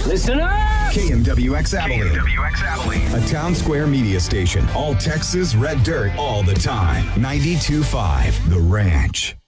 Listen up! KMWX Abilene. A town square media station. All Texas red dirt all the time. 92.5 The Ranch.